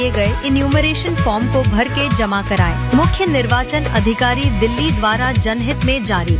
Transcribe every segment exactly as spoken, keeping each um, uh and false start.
दिए गए enumeration form को भर के जमा कराएं। मुख्य निर्वाचन अधिकारी दिल्ली द्वारा जनहित में जारी।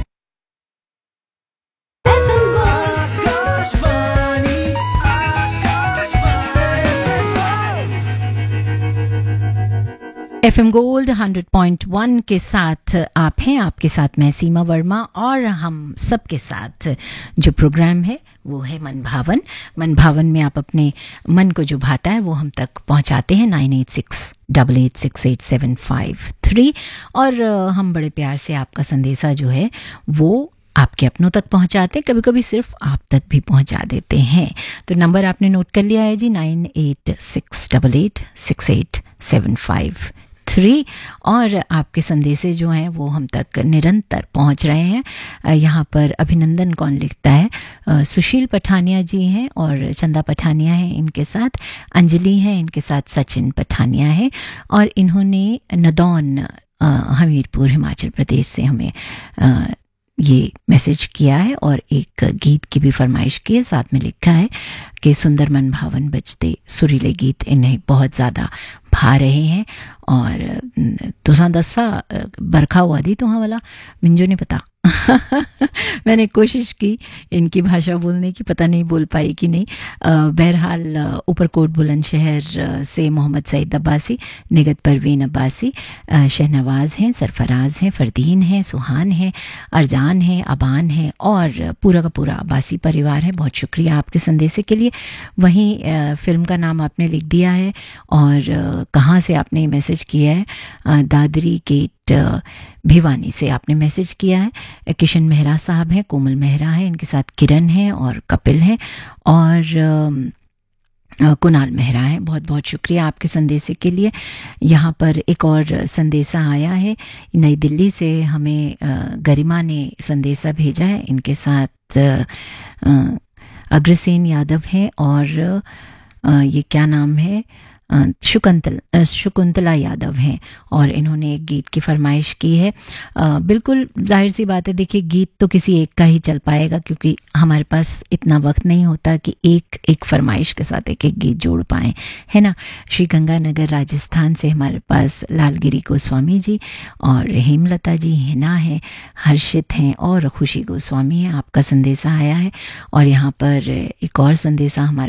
FM gold hundred point one के साथ आप हैं, आपके साथ मैं सीमा वर्मा, और हम सबके साथ जो प्रोग्राम है वो है मन भावन। मन भावन में आप अपने मन को जो भाता है वो हम तक पहुंचाते हैं nine eight six double eight six eight seven five three, और हम बड़े प्यार से आपका संदेशा जो है वो आपके अपनों तक पहुंचाते हैं, कभी कभी सिर्फ आप तक भी पहुंचा देते हैं। तो नंबर आपने नोट कर लिया है जी, nine eight six double eight six eight seven five three, और आपके संदेशे जो हैं वो हम तक निरंतर पहुंच रहे हैं। यहाँ पर अभिनंदन कौन लिखता है, सुशील पठानिया जी हैं और चंदा पठानिया हैं, इनके साथ अंजलि हैं, इनके साथ सचिन पठानिया है, और इन्होंने नदौन हमीरपुर हिमाचल प्रदेश से हमें आ, ये मैसेज किया है और एक गीत की भी फरमाइश की है। साथ में लिखा है कि सुंदर मन भावन बजते सुरीले गीत इन्हें बहुत ज़्यादा भा रहे हैं, और तुसा दसा बरखा हुआ दी तुहा वाला मिंजो नहीं पता। मैंने कोशिश की इनकी भाषा बोलने की, पता नहीं बोल पाई कि नहीं। बहरहाल ऊपरकोट बुलंदशहर से मोहम्मद सईद अब्बासी, निगत परवीन अब्बासी, शहनवाज हैं, सरफराज हैं, फरदीन हैं, सुहान हैं, अरजान हैं, अबान हैं, और पूरा का पूरा अब्बासी परिवार है। बहुत शुक्रिया आपके संदेशे के लिए। वहीं फिल्म का नाम आपने लिख दिया है और कहाँ से आपने मैसेज किया है, दादरी गेट भिवानी से आपने मैसेज किया है। किशन मेहरा साहब हैं, कोमल मेहरा है, इनके साथ किरण है और कपिल हैं, और कुणाल मेहरा है। बहुत बहुत शुक्रिया आपके संदेशे के लिए। यहाँ पर एक और संदेशा आया है नई दिल्ली से, हमें गरिमा ने संदेशा भेजा है। इनके साथ अग्रसेन यादव है, और ये क्या नाम है, शुकुंतल शुकुंतला यादव हैं, और इन्होंने एक गीत की फरमाइश की है। आ, बिल्कुल जाहिर सी बात है, देखिए गीत तो किसी एक का ही चल पाएगा, क्योंकि हमारे पास इतना वक्त नहीं होता कि एक एक फरमाइश के साथ एक एक गीत जोड़ पाएँ, है ना। श्री गंगानगर राजस्थान से हमारे पास लालगिरी गोस्वामी जी और हेमलता जी, हिना है, हर्षित हैं और खुशी गोस्वामी है। आपका संदेशा आया है, और यहाँ पर एक और संदेशा हमारे